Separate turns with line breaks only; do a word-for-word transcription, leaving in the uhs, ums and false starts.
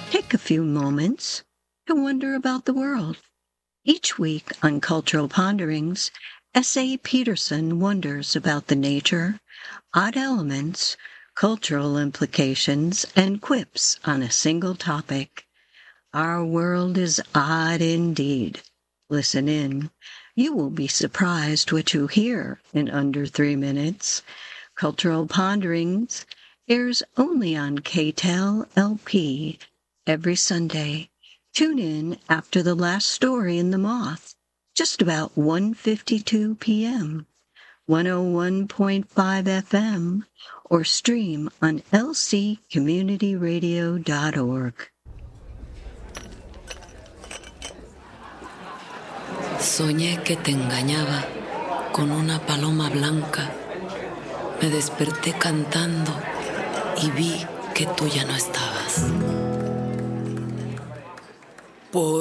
Take a few moments to wonder about the world. Each week on Cultural Ponderings, S A. Peterson wonders about the nature, odd elements, cultural implications, and quips on a single topic. Our world is odd indeed. Listen in. You will be surprised what you hear in under three minutes. Cultural Ponderings airs only on K T E L L P every Sunday. Tune in after the last story in The Moth, just about one fifty-two p.m., one oh one point five F M, or stream on L C community radio dot org.
Soñé que te engañaba con una paloma blanca. Me desperté cantando y vi que tú ya no estabas. Por